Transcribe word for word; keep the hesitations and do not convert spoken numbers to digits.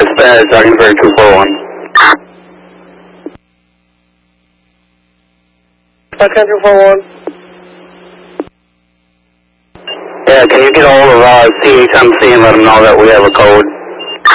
Dispatch, Sergeant Ferry two four one. Sergeant two four one. Yeah, can you get a hold of uh, C H M C and let them know that we have a code?